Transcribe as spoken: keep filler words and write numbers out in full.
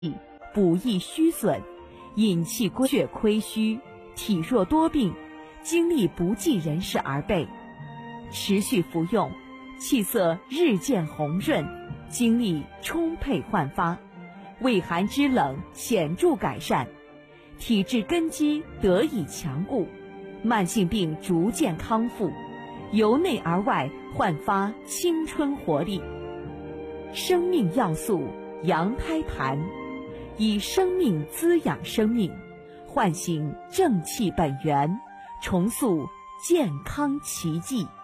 补益虚损，引气归血亏虚，体弱多病，精力不济人士而备。持续服用，气色日渐红润，精力充沛焕发，胃寒肢冷显著改善，体质根基得以强固，慢性病逐渐康复，由内而外焕发青春活力。生命要素羊胎盘，以生命滋养生命，唤醒正气本源，重塑健康奇迹。